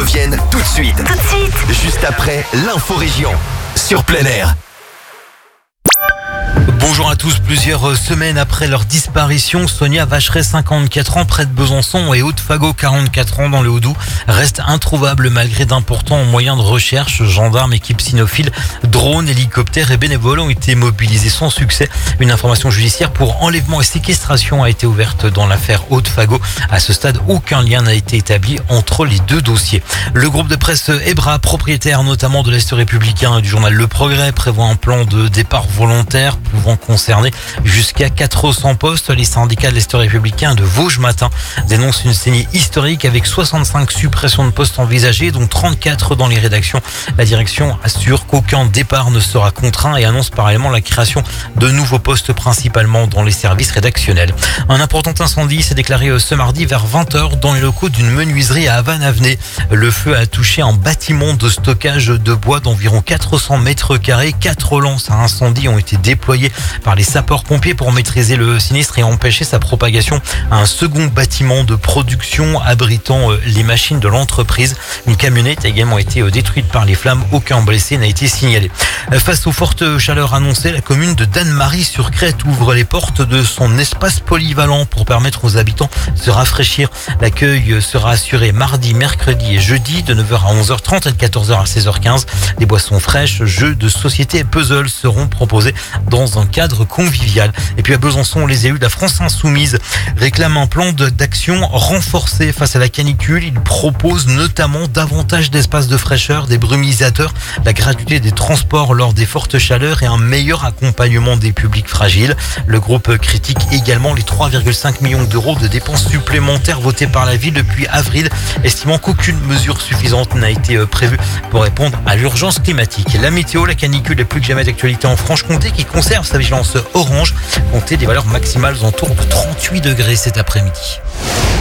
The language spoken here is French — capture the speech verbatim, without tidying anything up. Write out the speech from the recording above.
reviennent tout de suite. Tout de suite. Juste après l'info-région. Sur Plein Air. Bonjour à tous. Plusieurs semaines après leur disparition, Sonia Vacheret, cinquante-quatre ans, près de Besançon, et Aude Fagot, quarante-quatre ans, dans le Haut-Doubs, reste introuvable malgré d'importants moyens de recherche. Gendarmes, équipes cynophiles, drones, hélicoptères et bénévoles ont été mobilisés sans succès. Une information judiciaire pour enlèvement et séquestration a été ouverte dans l'affaire Aude Fagot. À ce stade, aucun lien n'a été établi entre les deux dossiers. Le groupe de presse Ebra, propriétaire notamment de l'Est républicain et du journal Le Progrès, prévoit un plan de départ volontaire pouvant concerner jusqu'à quatre cents postes. Les syndicats de l'Est républicain de Vosges Matin dénoncent une saignée historique avec soixante-cinq suppressions de postes envisagées, dont trente-quatre dans les rédactions. La direction assure qu'aucun départ ne sera contraint et annonce parallèlement la création de nouveaux postes, principalement dans les services rédactionnels. Un important incendie s'est déclaré ce mardi vers vingt heures dans les locaux d'une menuiserie à Havane-Avenay. Le feu a touché un bâtiment de stockage de bois d'environ quatre cents mètres carrés. Quatre lances à incendie ont été déployées par les sapeurs-pompiers pour maîtriser le sinistre et empêcher sa propagation à un second bâtiment de production abritant les machines de l'entreprise. Une camionnette a également été détruite par les flammes. Aucun blessé n'a été signalé. Face aux fortes chaleurs annoncées, la commune de Dannemarie-sur-Crète ouvre les portes de son espace polyvalent pour permettre aux habitants de se rafraîchir. L'accueil sera assuré mardi, mercredi et jeudi de neuf heures à onze heures trente et de quatorze heures à seize heures quinze. Des boissons fraîches, jeux de société et puzzles seront proposés dans un cadre convivial. Et puis à Besançon, les élus de la France Insoumise réclament un plan d'action renforcé face à la canicule. Ils proposent notamment davantage d'espaces de fraîcheur, des brumisateurs, la gratuité des transports lors des fortes chaleurs et un meilleur accompagnement des publics fragiles. Le groupe critique également les trois virgule cinq millions d'euros de dépenses supplémentaires votées par la ville depuis avril, estimant qu'aucune mesure suffisante n'a été prévue pour répondre à l'urgence climatique. La météo, la canicule est plus que jamais d'actualité en Franche-Comté, qui conserve sa vigilance orange. Comptez des valeurs maximales autour de trente-huit degrés cet après-midi.